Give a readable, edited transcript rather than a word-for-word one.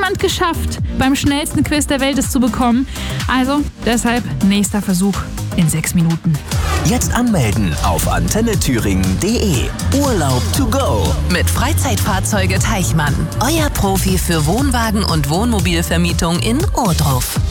niemand geschafft, beim schnellsten Quiz der Welt es zu bekommen. Also deshalb nächster Versuch in 6 Minuten. Jetzt anmelden auf antennethüringen.de. Urlaub to go Mit Freizeitfahrzeuge Teichmann. Euer Profi für Wohnwagen und Wohnmobilvermietung in Ohrdruf.